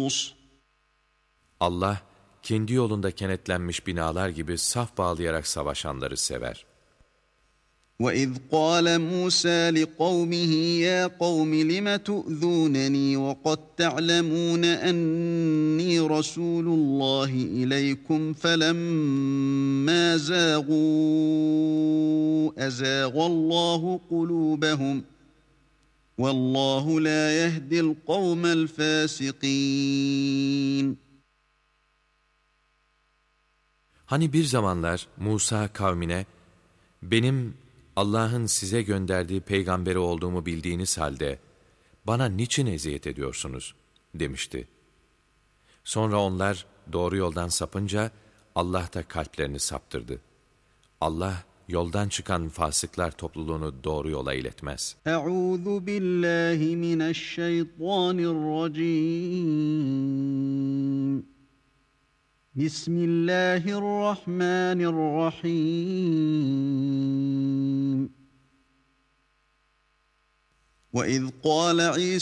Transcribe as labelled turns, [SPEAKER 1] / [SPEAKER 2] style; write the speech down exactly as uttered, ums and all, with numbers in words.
[SPEAKER 1] النصوص
[SPEAKER 2] Allah, kendi yolunda kenetlenmiş binalar gibi saf bağlayarak savaşanları sever.
[SPEAKER 1] وَإِذْ قَالَ مُوسَى لِقَوْمِهِ يَا قَوْمِ لِمَ تُؤْذُونَنِي وَقَدْ تَعْلَمُونَ أَنِّي رَسُولُ اللّٰهِ إِلَيْكُمْ فَلَمَّا زَاغُوا أَزَاغَ اللّٰهُ قُلُوبَهُمْ وَاللّٰهُ لَا يَهْدِي الْقَوْمَ الْفَاسِقِينَ.
[SPEAKER 2] Hani bir zamanlar Musa kavmine, benim Allah'ın size gönderdiği peygamberi olduğumu bildiğiniz halde, bana niçin eziyet ediyorsunuz demişti. Sonra onlar doğru yoldan sapınca, Allah da kalplerini saptırdı. Allah, yoldan çıkan fasıklar topluluğunu doğru yola iletmez.
[SPEAKER 1] Euzu billahi mineşşeytanirracim. Bismillahirrahmanirrahim. Ve iz qâle